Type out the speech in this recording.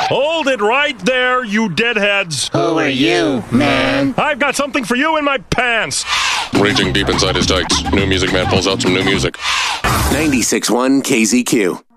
Hold it right there, you deadheads. Who are you, man? I've got something for you in my pants. Reaching deep inside his tights, New Music Man pulls out some new music. 96.1 KZQ.